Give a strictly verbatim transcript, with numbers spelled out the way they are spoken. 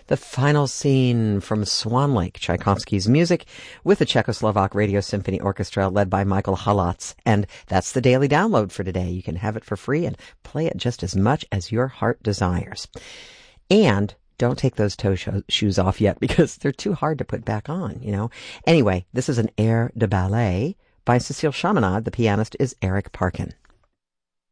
the final scene from Swan Lake, Tchaikovsky's music, with the Czechoslovak Radio Symphony Orchestra led by Michael Halatz. And that's the daily download for today. You can have it for free and play it just as much as your heart desires. And don't take those toe sho- shoes off yet, because they're too hard to put back on, you know. Anyway, this is an air de ballet by Cécile Chaminade. The pianist is Eric Parkin.